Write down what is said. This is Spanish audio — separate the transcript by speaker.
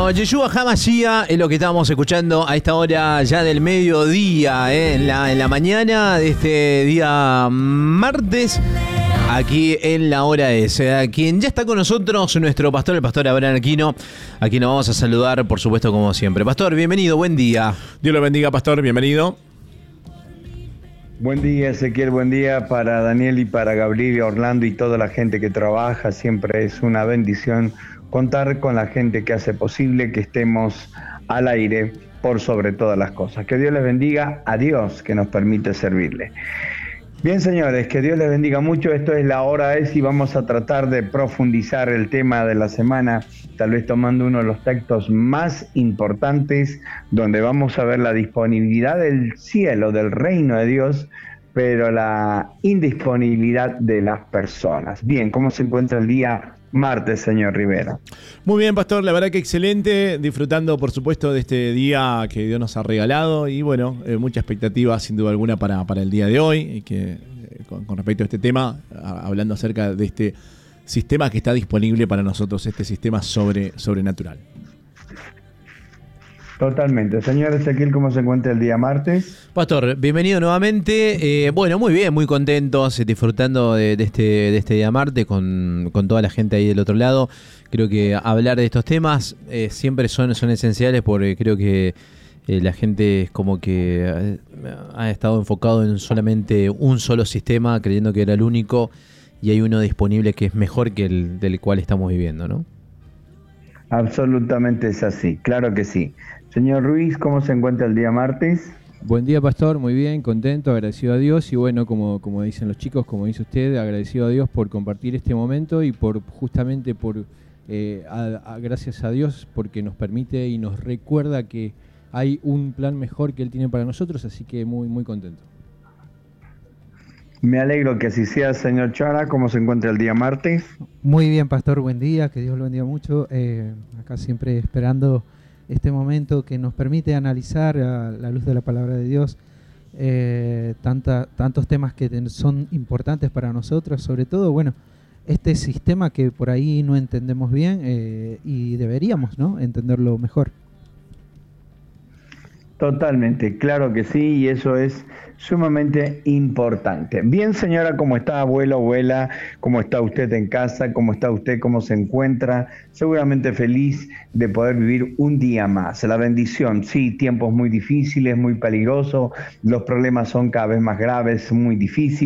Speaker 1: Bueno, Yeshua HaMashiach es lo que estábamos escuchando a esta hora ya del mediodía, en la mañana de este día martes, aquí en la hora S. Quien ya está con nosotros, nuestro pastor, el pastor Abraham Aquino, a quien nos vamos a saludar, por supuesto, como siempre. Pastor, bienvenido, buen día.
Speaker 2: Dios lo bendiga, pastor, bienvenido.
Speaker 3: Buen día, Ezequiel, buen día para Daniel y para Gabriel y Orlando y toda la gente que trabaja. Siempre es una bendición contar con la gente que hace posible que estemos al aire por sobre todas las cosas. Que Dios les bendiga, a Dios que nos permite servirle. Bien, señores, que Dios les bendiga mucho. Esto es La Hora Es y vamos a tratar de profundizar el tema de la semana, tal vez tomando uno de los textos más importantes, donde vamos a ver la disponibilidad del cielo, del reino de Dios, pero la indisponibilidad de las personas. Bien, ¿cómo se encuentra el día martes, señor Rivera?
Speaker 2: Muy bien, pastor, la verdad que excelente, disfrutando por supuesto de este día que Dios nos ha regalado y bueno, mucha expectativa sin duda alguna para el día de hoy, y que con respecto a este tema, hablando acerca de este sistema que está disponible para nosotros, este sistema sobrenatural.
Speaker 3: Totalmente. Señor Ezequiel, ¿cómo se encuentra el día martes?
Speaker 1: Pastor, bienvenido nuevamente. Bueno, muy bien, muy contentos, disfrutando de este día martes con toda la gente ahí del otro lado. Creo que hablar de estos temas siempre son esenciales, porque creo que la gente es como que ha estado enfocado en solamente un solo sistema, creyendo que era el único, y hay uno disponible que es mejor que el del cual estamos viviendo, ¿no?
Speaker 3: Absolutamente es así, claro que sí. Señor Ruiz, ¿cómo se encuentra el día martes?
Speaker 4: Buen día, pastor, muy bien, contento, agradecido a Dios y bueno, como dicen los chicos, como dice usted, agradecido a Dios por compartir este momento y por justamente gracias a Dios porque nos permite y nos recuerda que hay un plan mejor que Él tiene para nosotros, así que muy, muy contento.
Speaker 3: Me alegro que así sea, señor Chara. ¿Cómo se encuentra el día martes?
Speaker 5: Muy bien, pastor, buen día, que Dios lo bendiga mucho. Acá siempre esperando este momento que nos permite analizar a la luz de la palabra de Dios tantos temas que son importantes para nosotros, sobre todo, bueno, este sistema que por ahí no entendemos bien y deberíamos, ¿no?, entenderlo mejor.
Speaker 3: Totalmente, claro que sí, y eso es sumamente importante. Bien, señora, ¿cómo está, abuelo, abuela? ¿Cómo está usted en casa? ¿Cómo está usted? ¿Cómo se encuentra? Seguramente feliz de poder vivir un día más. La bendición, sí, tiempos muy difíciles, muy peligrosos, los problemas son cada vez más graves, muy difíciles.